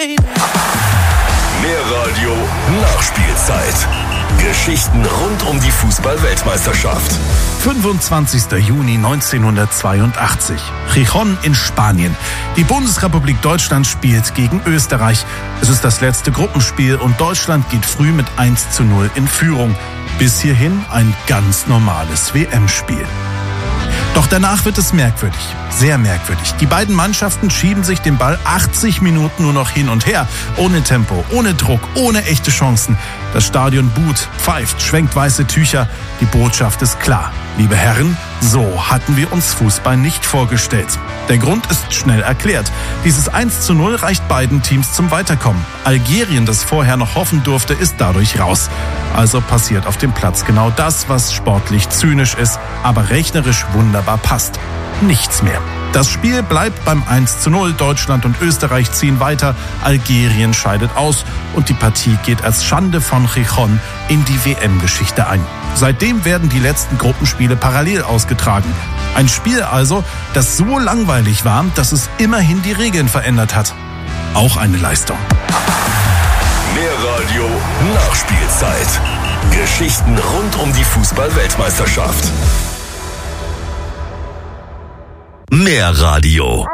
Mehr Radio, Nachspielzeit. Geschichten rund um die Fußball-Weltmeisterschaft. 25. Juni 1982. Gijón in Spanien. Die Bundesrepublik Deutschland spielt gegen Österreich. Es ist das letzte Gruppenspiel und Deutschland geht früh mit 1:0 in Führung. Bis hierhin ein ganz normales WM-Spiel. Doch danach wird es merkwürdig, sehr merkwürdig. Die beiden Mannschaften schieben sich den Ball 80 Minuten nur noch hin und her. Ohne Tempo, ohne Druck, ohne echte Chancen. Das Stadion buht, pfeift, schwenkt weiße Tücher. Die Botschaft ist klar. Liebe Herren, so hatten wir uns Fußball nicht vorgestellt. Der Grund ist schnell erklärt. Dieses 1:0 reicht beiden Teams zum Weiterkommen. Algerien, das vorher noch hoffen durfte, ist dadurch raus. Also passiert auf dem Platz genau das, was sportlich zynisch ist, aber rechnerisch wunderbar passt. Nichts mehr. Das Spiel bleibt beim 1:0. Deutschland und Österreich ziehen weiter. Algerien scheidet aus und die Partie geht als Schande von Gijón in die WM-Geschichte ein. Seitdem werden die letzten Gruppenspiele parallel ausgetragen. Ein Spiel also, das so langweilig war, dass es immerhin die Regeln verändert hat. Auch eine Leistung. Mehr Radio, Nachspielzeit. Geschichten rund um die Fußball-Weltmeisterschaft. Mehr Radio.